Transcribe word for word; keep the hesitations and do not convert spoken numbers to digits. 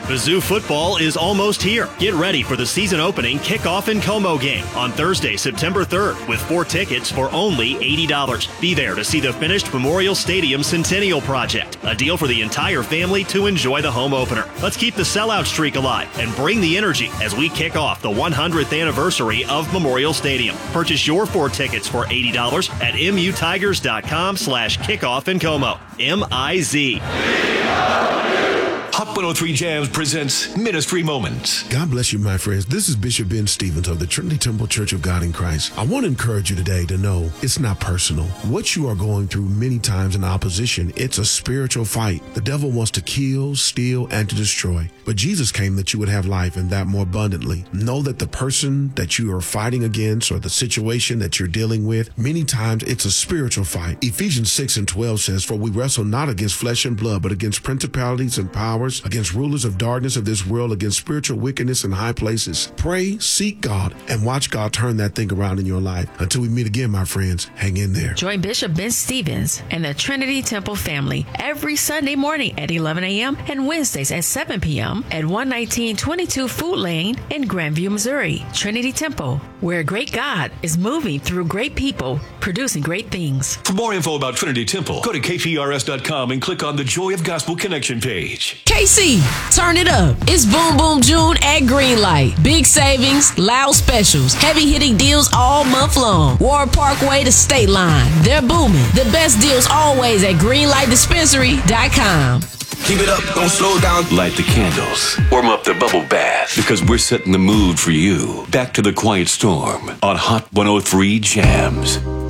Mizzou football is almost here. Get ready for the season opening kickoff and Como game on Thursday, September third, with four tickets for only eighty dollars. Be there to see the finished Memorial Stadium Centennial Project, a deal for the entire family to enjoy the home opener. Let's keep the sellout streak alive and bring the energy as we kick off the one hundredth anniversary of Memorial Stadium. Purchase your four tickets for eighty dollars at mutigers.com slash kickoff and Como. M I Z. Hot one oh three Jams presents Ministry Moments. God bless you, my friends. This is Bishop Ben Stevens of the Trinity Temple Church of God in Christ. I want to encourage you today to know it's not personal. What you are going through many times in opposition, it's a spiritual fight. The devil wants to kill, steal, and to destroy. But Jesus came that you would have life and that more abundantly. Know that the person that you are fighting against or the situation that you're dealing with, many times it's a spiritual fight. Ephesians six and twelve says, "For we wrestle not against flesh and blood, but against principalities and powers, against rulers of darkness of this world, against spiritual wickedness in high places." Pray, seek God, and watch God turn that thing around in your life. Until we meet again, my friends, hang in there. Join Bishop Ben Stevens and the Trinity Temple family every Sunday morning at eleven a.m. and Wednesdays at seven p.m. at one nineteen twenty-two Food Lane in Grandview, Missouri. Trinity Temple, where great God is moving through great people, producing great things. For more info about Trinity Temple, go to K P R S dot com and click on the Joy of Gospel Connection page. K C, turn it up. It's Boom Boom June at Greenlight. Big savings, loud specials, heavy hitting deals all month long. Ward Parkway to State Line. They're booming. The best deals always at greenlight dispensary dot com. Keep it up, don't slow down. Light the candles. Warm up the bubble bath. Because we're setting the mood for you. Back to the quiet storm on Hot one oh three Jams.